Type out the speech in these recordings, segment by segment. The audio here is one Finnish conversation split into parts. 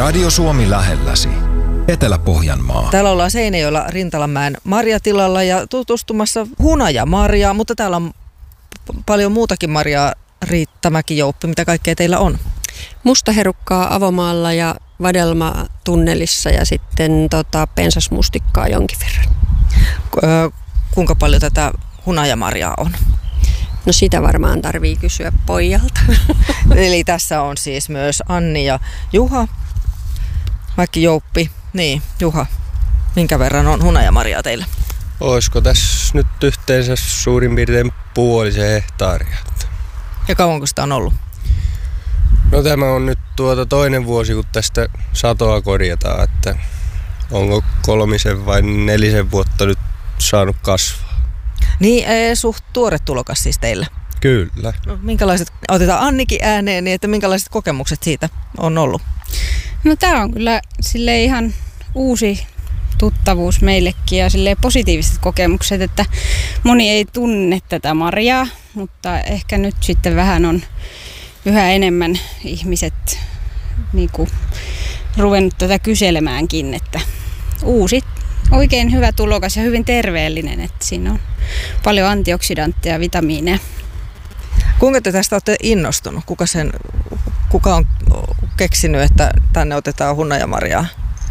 Radio Suomi lähelläsi. Etelä-Pohjanmaa. Täällä ollaan Seinäjoella Rintalanmäen marjatilalla ja tutustumassa hunajamarjaa, mutta täällä on paljon muutakin marjaa. Riitta Mäki-Jouppi, mitä kaikkea teillä on? Mustaherukkaa avomaalla ja vadelmatunnelissa ja sitten pensasmustikkaa jonkin verran. Kuinka paljon tätä hunajamarjaa on? No sitä varmaan tarvii kysyä pojalta. Eli tässä on siis myös Anni ja Juha Mäki-Jouppi. Niin, Juha, minkä verran on hunajamarjaa teillä? Olisiko tässä nyt yhteensä suurin piirtein 0,5 hehtaaria? Ja kauanko sitä on ollut? No tämä on nyt toinen vuosi, kun tästä satoa korjataan, että onko 3 vai 4 vuotta nyt saanut kasvaa. Niin, suht tuore tulokas siis teillä. Kyllä. No, minkälaiset, otetaan Annikin ääneen, niin että minkälaiset kokemukset siitä on ollut? No tämä on kyllä silleen ihan uusi tuttavuus meillekin ja silleen positiiviset kokemukset, että moni ei tunne tätä marjaa, mutta ehkä nyt sitten vähän on yhä enemmän ihmiset niinku ruvennut tätä kyselemäänkin, että uusi, oikein hyvä tulokas ja hyvin terveellinen, että siinä on paljon antioksidantteja ja vitamiineja. Kuinka te tästä olette innostunut? Kuka on keksinyt, että tänne otetaan hunajamarjaa?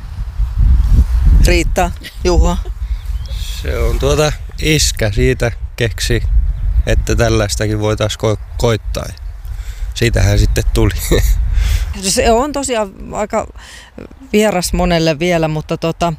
Riitta, Juha? Se on iskä siitä keksi, että tällaistakin voitaisiin koittaa. Siitähän sitten tuli. Se on tosiaan aika vieras monelle vielä, mutta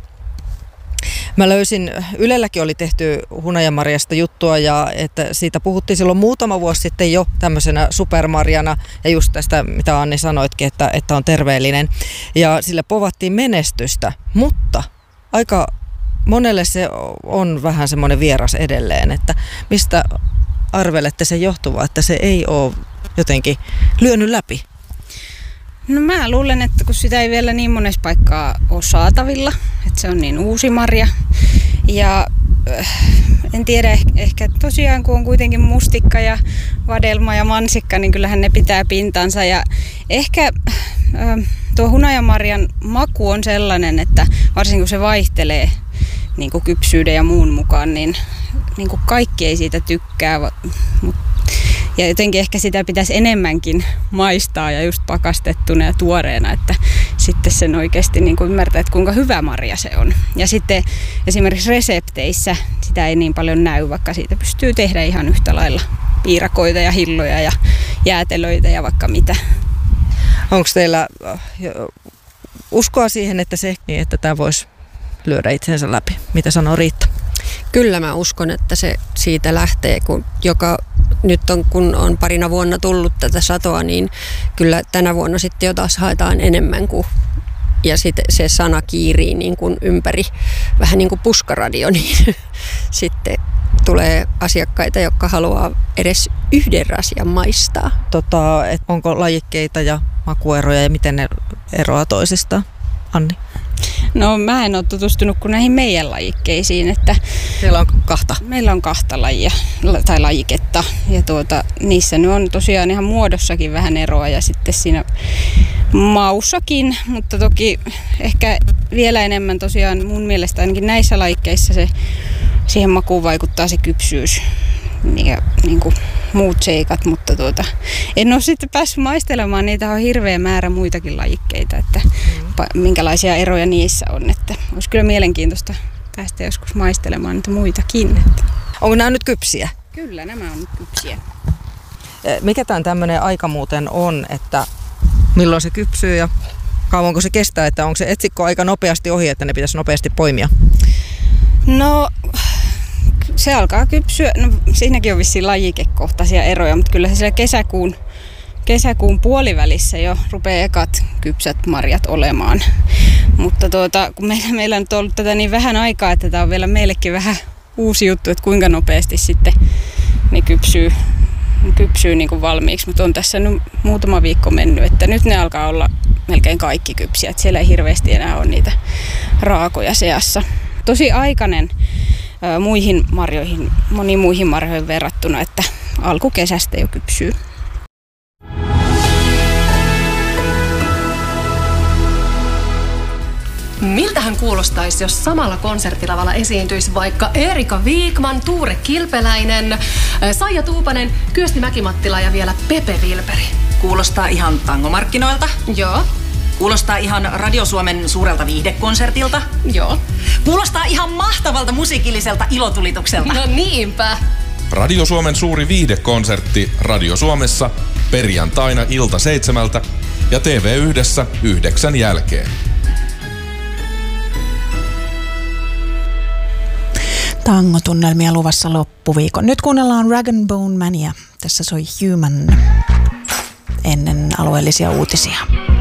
mä löysin, Ylelläkin oli tehty hunajamarjasta juttua ja että siitä puhuttiin silloin muutama vuosi sitten jo tämmöisenä supermarjana ja just tästä, mitä Anni sanoitkin, että on terveellinen ja sille povattiin menestystä, mutta aika monelle se on vähän semmoinen vieras edelleen, että mistä arvelette sen johtuva, että se ei ole jotenkin lyönyt läpi? No mä luulen, että kun sitä ei vielä niin monessa paikkaa ole saatavilla, että se on niin uusi marja. Ja en tiedä, ehkä tosiaan kun on kuitenkin mustikka ja vadelma ja mansikka, niin kyllähän ne pitää pintansa. Ja ehkä tuo hunajamarjan maku on sellainen, että varsinkin kun se vaihtelee niin kuin kypsyyden ja muun mukaan, niin kuin kaikki ei siitä tykkää. Ja jotenkin ehkä sitä pitäisi enemmänkin maistaa ja just pakastettuna ja tuoreena, että sitten sen oikeasti niin kuin ymmärtää, että kuinka hyvä marja se on. Ja sitten esimerkiksi resepteissä sitä ei niin paljon näy, vaikka siitä pystyy tehdä ihan yhtä lailla piirakoita ja hilloja ja jäätelöitä ja vaikka mitä. Onko teillä uskoa siihen, että tämä voisi lyödä itsensä läpi? Mitä sanoo Riitta? Kyllä mä uskon, että se siitä lähtee, kun on parina vuonna tullut tätä satoa, niin kyllä tänä vuonna sitten jo taas haetaan enemmän ja sitten se sana kiirii niin kuin ympäri, vähän niin kuin puskaradio, niin sitten tulee asiakkaita, jotka haluaa edes yhden rasian maistaa. Onko lajikkeita ja makueroja ja miten ne eroaa toisistaan? Anni? No mä en ole tutustunut kuin näihin meidän lajikkeisiin, että teillä on 2? Meillä on 2 lajia tai lajiketta ja niissä nyt on tosiaan ihan muodossakin vähän eroa ja sitten siinä maussakin, mutta toki ehkä vielä enemmän tosiaan mun mielestä ainakin näissä lajikkeissa siihen makuun vaikuttaa se kypsyys ja niin kuin muut seikat, mutta en ole sitten päässyt maistelemaan, niitä on hirveä määrä muitakin lajikkeita, että minkälaisia eroja niissä on, että olisi kyllä mielenkiintoista päästä joskus maistelemaan niitä muitakin. Että. Onko nämä nyt kypsiä? Kyllä, nämä on nyt kypsiä. Mikä tämän tämmöinen aika muuten on, että milloin se kypsyy ja kauanko se kestää, että onko se etsikko aika nopeasti ohi, että ne pitäisi nopeasti poimia? No se alkaa kypsyä, no siinäkin on vissiin lajikekohtaisia eroja, mutta kyllä se siellä kesäkuun puolivälissä jo rupeaa ekat kypsät marjat olemaan. Mutta kun meillä on ollut tätä niin vähän aikaa, että tämä on vielä meillekin vähän uusi juttu, että kuinka nopeasti sitten ne kypsyy niin kuin valmiiksi. Mutta on tässä nyt muutama viikko mennyt, että nyt ne alkaa olla melkein kaikki kypsiä, että siellä ei hirveästi enää ole niitä raakoja seassa. Tosi aikainen moniin muihin marjoihin verrattuna, että alkukesästä jo kypsyy. miltähän kuulostaisi, jos samalla konserttilavalla esiintyisi vaikka Erika Wigman, Tuure Kilpeläinen, Saija Tuupanen, Kyösti Mäkimattila ja vielä Pepe Vilperi? Kuulostaa ihan tangomarkkinoilta. Joo. Kuulostaa ihan Radio Suomen suurelta viihdekonsertilta. Joo. Kuulostaa ihan mahtavalta musiikilliselta ilotulitukselta. No niinpä. Radio Suomen suuri viihdekonsertti Radio Suomessa perjantaina ilta 7 ja TV1 9 jälkeen. Tangotunnelmia luvassa loppuviikon. Nyt kuunnellaan Rag & Bone Mania. Tässä soi Human ennen alueellisia uutisia.